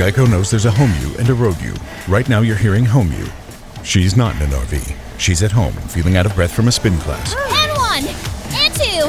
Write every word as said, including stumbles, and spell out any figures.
Geico knows there's a home you and a road you. Right now you're hearing home you. She's not in an R V. She's at home, feeling out of breath from a spin class.